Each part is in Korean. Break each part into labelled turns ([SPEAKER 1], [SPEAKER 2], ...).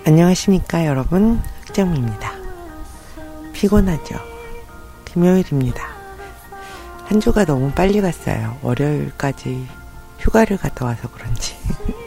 [SPEAKER 1] 안녕하십니까 여러분, 흑정미입니다. 피곤하죠? 금요일입니다. 한 주가 너무 빨리 갔어요. 월요일까지 휴가를 갔다 와서 그런지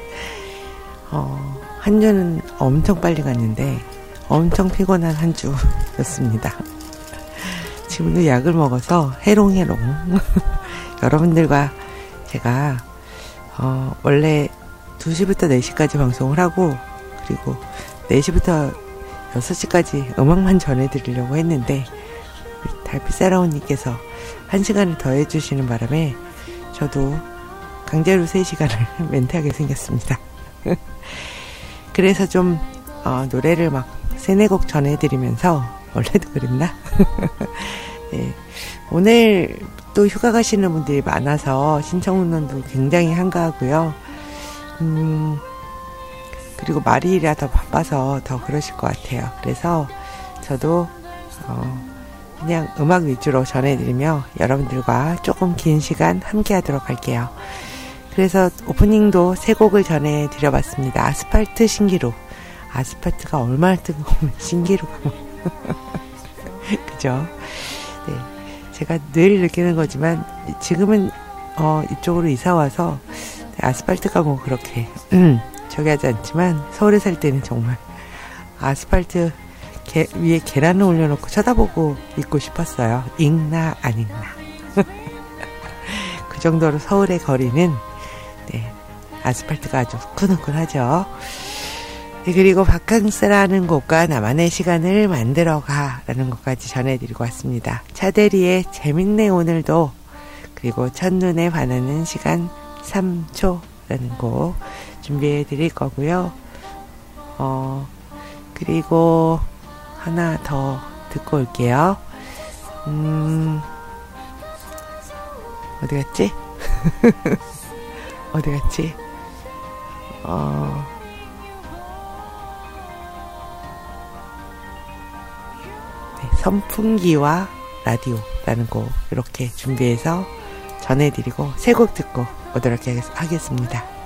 [SPEAKER 1] 한 주는 엄청 빨리 갔는데 엄청 피곤한 한 주였습니다. 지금도 약을 먹어서 해롱해롱 여러분들과 제가 원래 2시부터 4시까지 방송을 하고, 그리고 4시부터 6시까지 음악만 전해드리려고 했는데 달빛사랑언니께서 1시간을 더 해주시는 바람에 저도 강제로 3시간을 멘트하게 생겼습니다. 그래서 좀 노래를 막 3-4곡 전해드리면서, 원래도 그랬나? 네. 오늘 또 휴가 가시는 분들이 많아서 신청문도 굉장히 한가하고요. 그리고 말일이라 더 바빠서 더 그러실 것 같아요. 그래서 저도 그냥 음악 위주로 전해드리며 여러분들과 조금 긴 시간 함께 하도록 할게요. 그래서 오프닝도 3곡을 전해드려봤습니다. 아스팔트, 신기루. 아스팔트가 얼마나 뜨거우면 신기루가 그죠? 네, 제가 늘 느끼는 거지만 지금은 이쪽으로 이사와서 아스팔트가 뭐 그렇게 저기 하지 않지만, 서울에 살 때는 정말 아스팔트 위에 계란을 올려놓고 쳐다보고 있고 싶었어요. 읽나 안 읽나 그 정도로 서울의 거리는 아스팔트가 아주 후끈후끈하죠. 네, 그리고 바캉스라는 곡과 나만의 시간을 만들어가 라는 것까지 전해드리고 왔습니다. 차대리의 재밌네 오늘도, 그리고 첫눈에 반하는 시간 3초라는 곡 준비해 드릴 거고요. 그리고 하나 더 듣고 올게요. 어디 갔지? 어디 갔지? 네, 선풍기와 라디오라는 곡 이렇게 준비해서 전해드리고 3곡 듣고 오도록 하겠습니다.